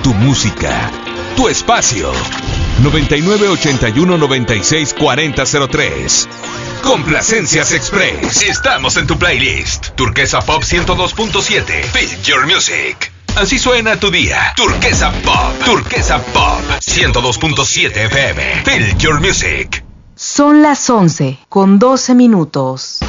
tu música, tu espacio. 9981964003. Complacencias Express. Estamos en tu playlist. Turquesa Pop 102.7. Feel your music. Así suena tu día. Turquesa Pop. Turquesa Pop 102.7 FM. Feel your music. Son las 11:12.